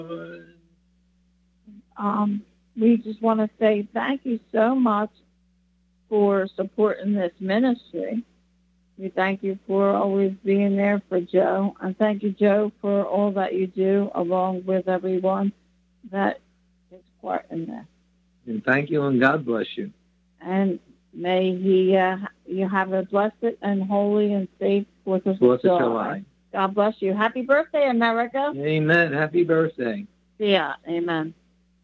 We just want to say thank you so much for supporting this ministry. We thank you for always being there for Joe. And thank you, Joe, for all that you do along with everyone that takes part in this. And thank you, and God bless you. And may you have a blessed and holy and safe 4th of July. God bless you. Happy birthday, America. Amen. Happy birthday. Yeah, amen.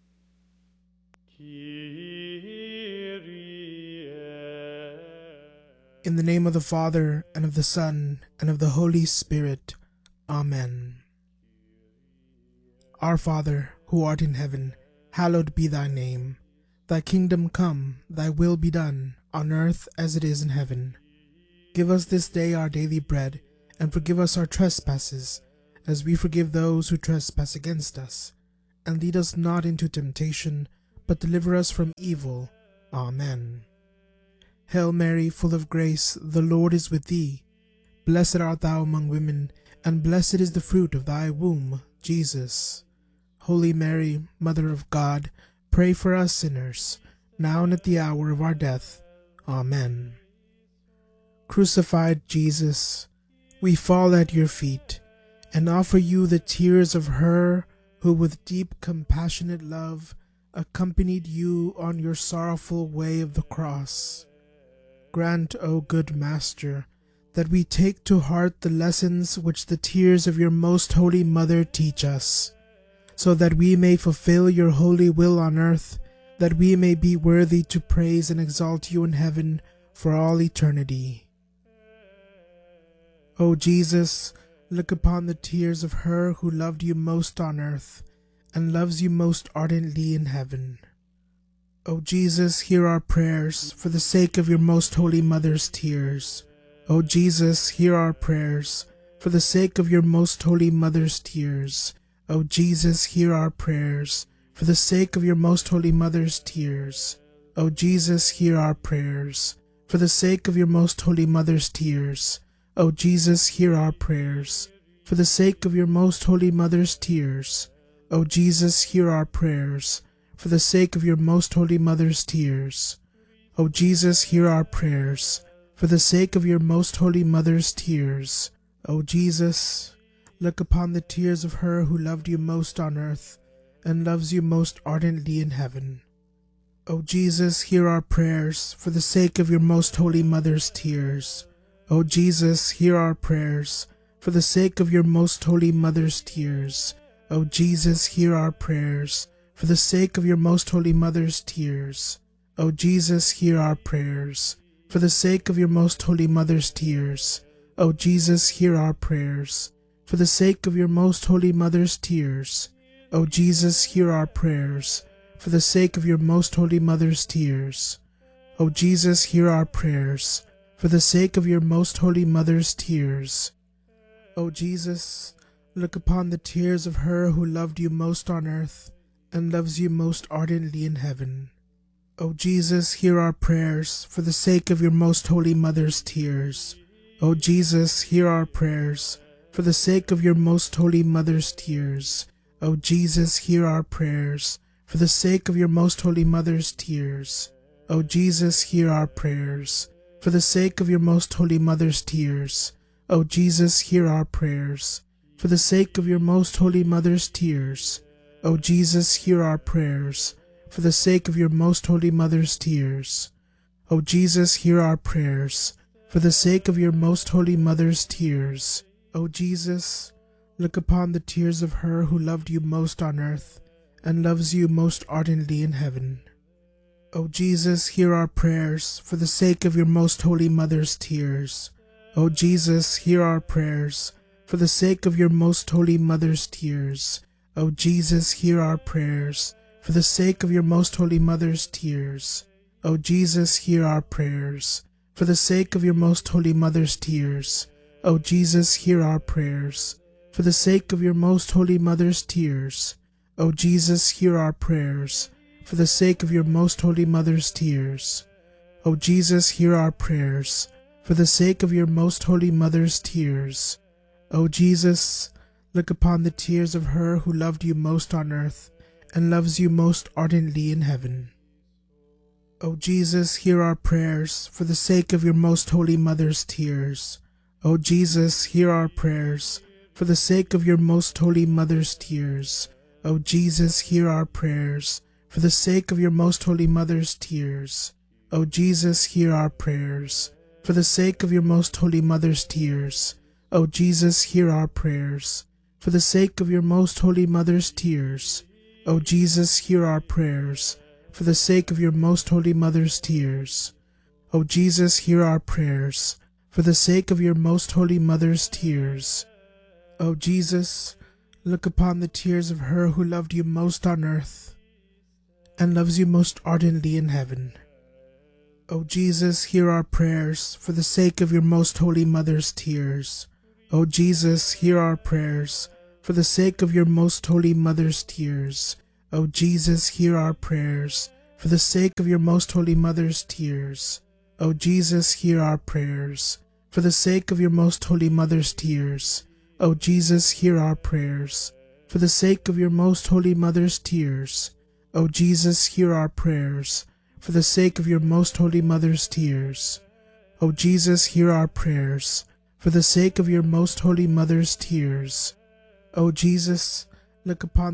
In the name of the Father, and of the Son, and of the Holy Spirit. Amen. Our Father, who art in heaven, hallowed be thy name. Thy kingdom come, thy will be done, on earth as it is in heaven. Give us this day our daily bread, and forgive us our trespasses, as we forgive those who trespass against us. And lead us not into temptation, but deliver us from evil. Amen. Hail Mary, full of grace, the Lord is with thee. Blessed art thou among women, and blessed is the fruit of thy womb, Jesus. Holy Mary, Mother of God, pray for us sinners, now and at the hour of our death. Amen. Crucified Jesus, we fall at your feet, and offer you the tears of her who with deep compassionate love accompanied you on your sorrowful way of the cross. Grant, O good Master, that we take to heart the lessons which the tears of your most holy Mother teach us, so that we may fulfill your holy will on earth, that we may be worthy to praise and exalt you in heaven for all eternity. O Jesus, look upon the tears of her who loved you most on earth, and loves you most ardently in heaven. O Jesus, hear our prayers for the sake of your most holy Mother's tears. O Jesus, hear our prayers for the sake of your most holy Mother's tears. O Jesus, hear our prayers for the sake of your most holy Mother's tears. O Jesus, hear our prayers for the sake of your most holy Mother's tears. O Jesus, hear our prayers for the sake of your most holy Mother's tears. O Jesus, hear our prayers for the sake of your most holy Mother's tears. O Jesus, hear our prayers for the sake of your most holy Mother's tears. O Jesus, look upon the tears of her who loved you most on earth, and loves you most ardently in heaven. O Jesus, hear our prayers for the sake of your most holy Mother's tears. O Jesus, hear our prayers for the sake of your most holy Mother's tears. O Jesus, hear our prayers for the sake of your most holy Mother's tears. O Jesus, hear our prayers for the sake of your most holy Mother's tears. O Jesus, hear our prayers for the sake of your most holy Mother's tears. O Jesus, hear our prayers for the sake of your most holy Mother's tears. O Jesus, hear our prayers for the sake of your most holy Mother's tears. O Jesus, look upon the tears of her who loved you most on earth, and loves you most ardently in heaven. O Jesus, hear our prayers for the sake of your most holy Mother's tears. O Jesus, hear our prayers for the sake of your most holy Mother's tears. O Jesus, hear our prayers for the sake of your most holy Mother's tears. O Jesus, hear our prayers for the sake of your most holy Mother's tears. O Jesus, hear our prayers for the sake of your most holy Mother's tears. O Jesus, hear our prayers for the sake of your most holy Mother's tears. O Jesus, hear our prayers for the sake of your most holy Mother's tears. O Jesus, look upon the tears of her who loved you most on earth, and loves you most ardently in heaven. O Jesus, hear our prayers for the sake of your most holy Mother's tears. O Jesus, hear our prayers for the sake of your most holy Mother's tears. O Jesus, hear our prayers for the sake of your most holy Mother's tears. O Jesus, hear our prayers for the sake of your most holy Mother's tears. O Jesus, hear our prayers for the sake of your most holy Mother's tears. O Jesus, hear our prayers for the sake of your most holy Mother's tears. O Jesus, hear our prayers for the sake of your most holy Mother's tears. O Jesus, look upon the tears of her who loved you most on earth and loves you most ardently in heaven. O Jesus, hear our prayers for the sake of your most holy mother's tears. O Jesus, hear our prayers for the sake of your most holy mother's tears. O Jesus, hear our prayers for the sake of your most holy mother's tears. O Jesus, hear our prayers for the sake of your most holy mother's tears. O Jesus, hear our prayers for the sake of your most holy mother's tears. O Jesus, hear our prayers for the sake of your most holy mother's tears. O Jesus, hear our prayers for the sake of your most holy mother's tears. O Jesus, look upon the tears of her who loved you most on earth and loves you most ardently in heaven. O Jesus, hear our prayers for the sake of your most holy mother's tears. O Jesus, hear our prayers for the sake of your most holy mother's tears. O Jesus, hear our prayers for the sake of your most holy mother's tears. O Jesus, hear our prayers for the sake of your most holy mother's tears. O Jesus, hear our prayers for the sake of your most holy mother's tears. O Jesus, hear our prayers for the sake of your most holy mother's tears. O Jesus, hear our prayers for the sake of your most holy mother's tears. O Jesus, look upon